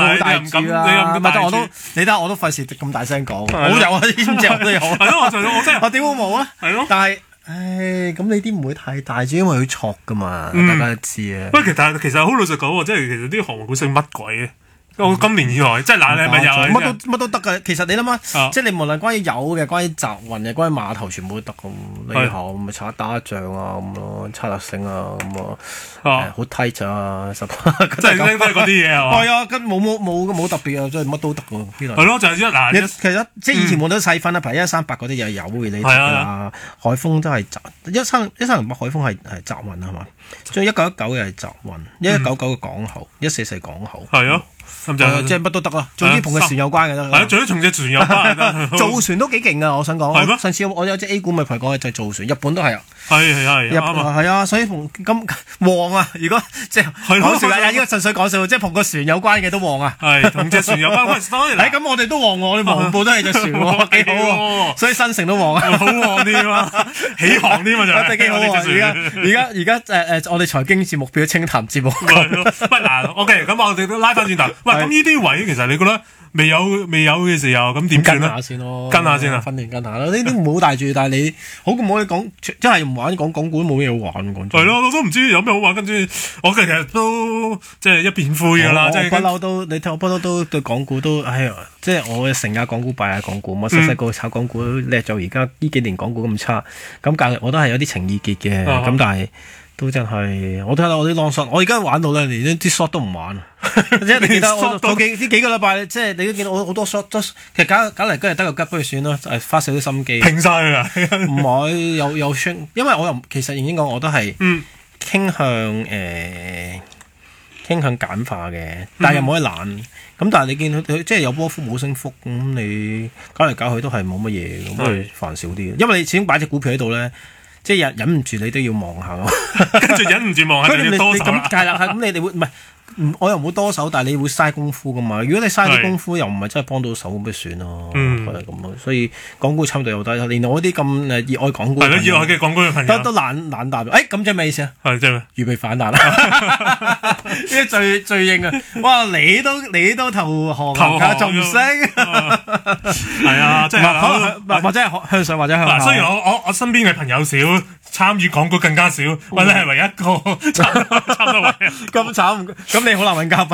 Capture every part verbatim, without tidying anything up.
好大注啦，唔係我都你睇我都費事咁大聲講，我有啊，知唔知我都有。 係咯，我就我真係我點會冇啊？ 係咯， 但係唉，咁你啲唔會太大注，因為佢錯噶嘛，大家都知啊。 不過其實其實好老實講喎，即係其實啲航運股升乜鬼嘅？我今年以來，即係嗱，你係咪又係乜都乜都得㗎？其實你諗下，即係你無論關於油嘅、關於集運嘅、關於碼頭，全部都得咁。你後咪查打仗啊咁咯，差特性啊咁啊，好 tight 啊，十即係都係嗰啲嘢係嘛？ 係啊，跟冇冇冇冇特別啊，即係乜都得喎。 係咯，就係一嗱， 其實即係以前冇得細分啦，譬如一三八嗰啲又係油嘅，你啊，海豐都係集一三一三零八海豐係係集運係嘛？仲有一九一九又係集運，一一九九嘅港口，一四四港口。 係咯。咁就即係乜都得啦，總之同個船有關嘅得。 係啊，總之同隻船有關得。 造船都幾勁啊！我想講。 係咩？ 上次我有隻 A 股咪同佢講就係造船，日本都係啊。 係係係。 日係啊，所以同咁旺啊！如果即係講笑啊，呢個純粹講笑，即係同個船有關嘅都旺啊。 係同隻船有關。喂，當然。 誒咁我哋都旺喎，我哋黃埔都係隻船喎，幾好喎。所以新城都旺啊， 好旺啲啊，起航啲嘛就。 真係幾好啊！而家而家而家誒誒，我哋財經節目變咗清談節目。 喂嗱，OK，咁我哋都拉翻轉頭。喂，咁呢啲位其實你覺得未有未有嘅時候，咁點算咧？ 跟下先咯， 跟下先啊， 訓練跟下啦。呢啲唔好大住，但係你好咁冇你講，真係唔玩講港股都冇嘢好玩講。 係咯，我都唔知有咩好玩。跟住我其實都即係一片灰噶啦，即係不嬲都你睇我不嬲都對港股都，哎呀，即係我成日港股敗下港股，我細細個炒港股叻咗，而家呢幾年港股咁差，咁但係我都係有啲情意結嘅，咁但係。都真係，我睇下我啲 long shot，我而家玩到咧，連啲 shot 都唔玩。即係你記得我嗰幾呢幾個禮拜，即係你都見到我好多 shot 都，其實搞搞嚟今日得個吉，不如算啦，係花少啲心機。 平晒㗎， 唔係有有升，因為我又其實已經講我都係傾向誒、呃、傾向簡化嘅，但係又冇得懶。咁但係你見到佢即係有波幅冇升幅，咁你搞嚟搞去都係冇乜嘢，咁咪煩少啲。因為你始終擺隻股票喺度咧。即係忍忍唔住，你都要望下咯。 跟住忍唔住望下，你要多手啦。 咁係啦，係咁，你哋會唔係？我又唔會多手，但係你會嘥功夫噶嘛。如果你嘥啲功夫，又唔係真係幫到手，咁咪算咯。嗯，係咁咯。所以港股差唔多又得，連我啲咁誒熱愛港股， 係咯，熱愛嘅港股嘅朋友都都懶懶淡。誒，咁即係咩意思啊？ 係即係預備反彈啦！呢啲最最應啊！哇，你都你都投降啊，仲唔升？ 係啊，即係或者係向上，或者向下。 雖然我我我身邊嘅朋友少，參與港股更加少，或者係唯一一個差唔多唯一咁慘，咁你好難揾嘉賓。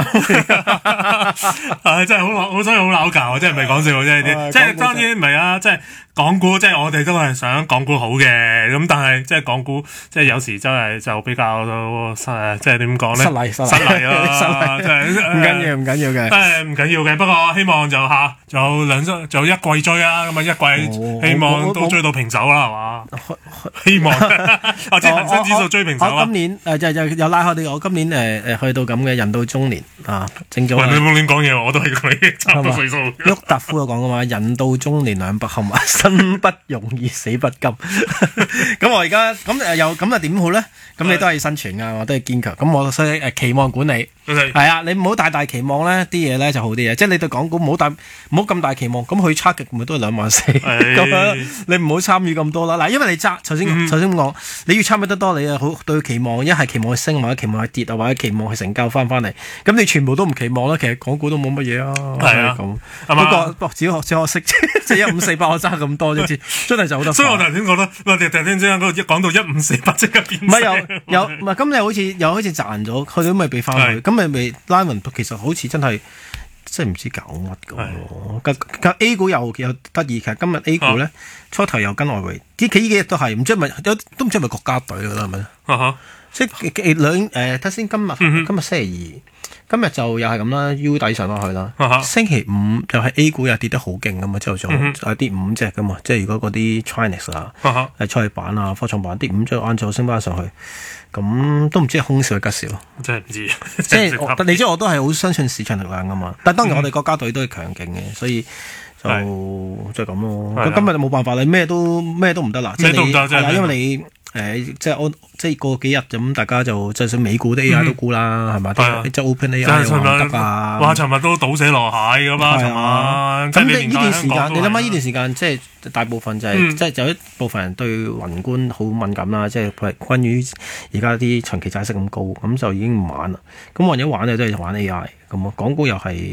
係真係好好，所以好拗教啊！真係唔係講笑，真係啲，即係當然唔係啊！即係港股，即係我哋都係想港股好嘅，咁但係即係港股，即係有時真係就比較失，即係點講咧？ 失禮失禮啊！真係唔緊要唔緊要嘅， 誒唔緊要嘅。不過希望就下就有兩週，就一季追啊！咁啊一季希望都追到平手啦，係嘛？希望或者恒生指數追平手啊！ 今年誒就就又拉開啲，我今年誒誒去到咁嘅人到中年啊，正咗。 你冇亂講嘢，我都係咁差唔多歲數。 沃達夫有講噶嘛，人到中年兩不堪，生不容易，死不甘。咁我而家咁誒又咁啊點好咧？咁你都係生存噶，我都係堅強。咁我所以誒期望管理係啊，你唔好大大期望咧，啲嘢咧就好啲嘢。即係你對港股唔好大唔好咁大期望，咁佢差極咪都係兩萬四咁樣。你唔好參與咁多啦。嗱，因為你揸頭先頭先咁講，你越參與得多，你啊好對期望，一係期望去升，或者期望去跌啊，或者期望去成交翻翻嚟。咁你全部都唔期望啦，其實港股都冇乜嘢啊。係啊，咁不過只可只可惜即係一五四八我揸咁多啫，真係就好得。 所以我頭先覺得，我哋頭先之間嗰個一講到一五四八即刻變。 唔係有有唔係咁你好似又好似賺咗，佢都咪俾翻佢，咁咪咪拉勻，其實好似真係真係唔知搞乜㗎。A 股又又得意，其實今日 A 股咧初頭又跟外圍，啲企呢幾日都係唔知係咪有都唔知係咪國家隊㗎啦，係咪？即係兩誒睇先，今日今日星期二。今日就又係咁啦 ，U 底上落去啦。Uh huh. 星期五就係 A 股又跌得好勁噶嘛，之後就係跌五隻噶嘛。即係如果嗰啲 Chinese 啊、誒創業板啊、科創板跌五隻，晏晝升翻上去，咁都唔知係空少定吉少。 真係唔知。 即係你知我都係好相信市場力量噶嘛。但係當然我哋國家隊都係強勁嘅，所以就即係咁咯。咁今日就冇辦法啦，咩都咩都唔得啦。 咩都唔得啫， 因為你。誒，即係我即係過幾日咁，大家就就算美股啲 A I 都估啦，係嘛？即係 Open A I 又話得啊！ 哇！尋日都倒瀉落蟹㗎嘛，尋晚。 咁你呢段時間，你諗下呢段時間，即係大部分就係即係有一部分人對宏觀好敏感啦，即係關於而家啲長期債息咁高，咁就已經唔玩啦。咁或者玩就都係玩 A I 咁啊。港股又係